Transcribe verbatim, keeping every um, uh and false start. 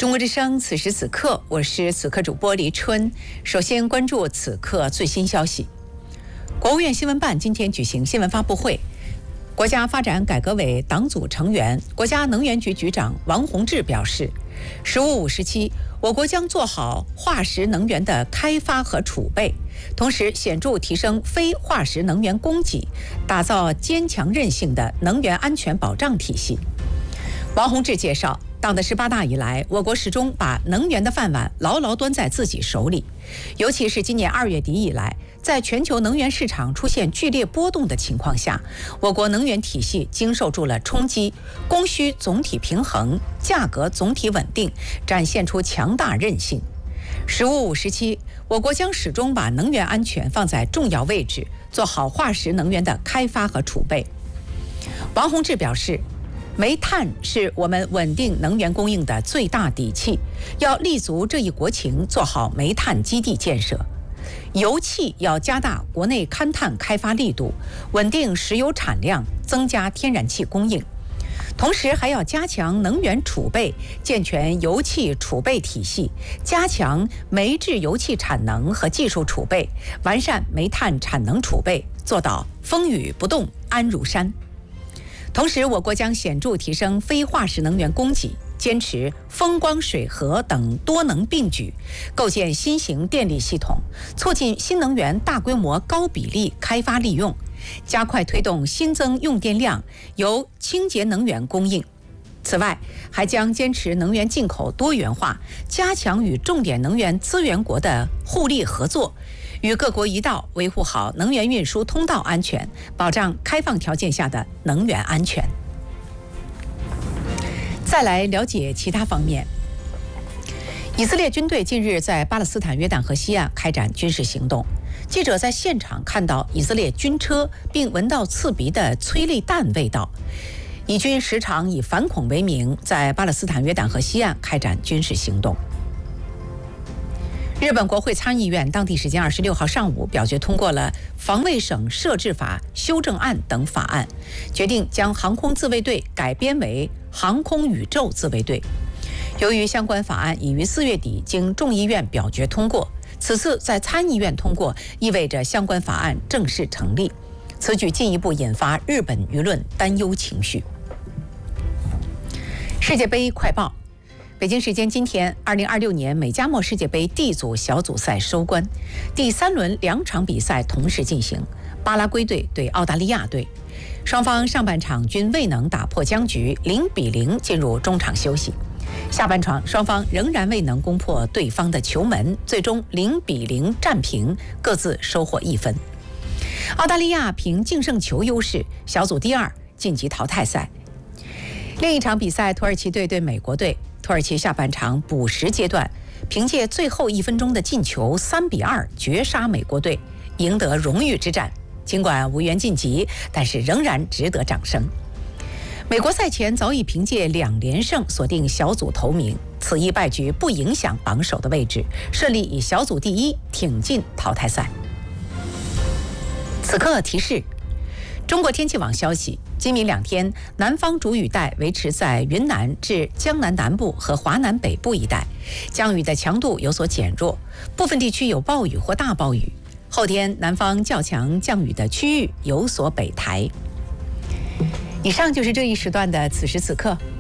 中国之声，此时此刻，我是此刻主播黎春。首先关注此刻最新消息。国务院新闻办今天举行新闻发布会，国家发展改革委党组成员、国家能源局局长王洪志表示，十五五时期，我国将做好化石能源的开发和储备，同时显著提升非化石能源供给，打造坚强韧性的能源安全保障体系。王洪志介绍，党的十八大以来，我国始终把能源的饭碗牢牢端在自己手里。尤其是今年二月底以来，在全球能源市场出现剧烈波动的情况下，我国能源体系经受住了冲击，供需总体平衡，价格总体稳定，展现出强大韧性。十五五时期，我国将始终把能源安全放在重要位置，做好化石能源的开发和储备。王洪志表示，煤炭是我们稳定能源供应的最大底气，要立足这一国情，做好煤炭基地建设。油气要加大国内勘探开发力度，稳定石油产量，增加天然气供应。同时还要加强能源储备，健全油气储备体系，加强煤制油气产能和技术储备，完善煤炭产能储备，做到风雨不动安如山。同时，我国将显著提升非化石能源供给，坚持风光水核等多能并举，构建新型电力系统，促进新能源大规模高比例开发利用，加快推动新增用电量由清洁能源供应。此外，还将坚持能源进口多元化，加强与重点能源资源国的互利合作，与各国一道维护好能源运输通道安全，保障开放条件下的能源安全。再来了解其他方面。以色列军队近日在巴勒斯坦约旦河西岸开展军事行动，记者在现场看到以色列军车，并闻到刺鼻的催泪弹味道。以军时常以反恐为名，在巴勒斯坦约旦河西岸开展军事行动。日本国会参议院当地时间二十六号上午表决通过了防卫省设置法修正案等法案，决定将航空自卫队改编为航空宇宙自卫队。由于相关法案已于四月底经众议院表决通过，此次在参议院通过，意味着相关法案正式成立。此举进一步引发日本舆论担忧情绪。世界杯快报。北京时间今天，二零二六年美加墨世界杯 D 组小组赛收官，第三轮两场比赛同时进行，巴拉圭队对澳大利亚队，双方上半场均未能打破僵局，零比零进入中场休息。下半场双方仍然未能攻破对方的球门，最终零比零战平，各自收获一分。澳大利亚凭净胜球优势，小组第二晋级淘汰赛。另一场比赛，土耳其队对美国队。土耳其下半场补时阶段，凭借最后一分钟的进球三比二绝杀美国队，赢得荣誉之战。尽管无缘晋级，但是仍然值得掌声。美国赛前早已凭借两连胜锁定小组头名，此一败局不影响榜首的位置，顺利以小组第一挺进淘汰赛。此刻提示：中国天气网消息，今明两天，南方主雨带维持在云南至江南南部和华南北部一带，降雨的强度有所减弱，部分地区有暴雨或大暴雨。后天，南方较强降雨的区域有所北抬。以上就是这一时段的此时此刻，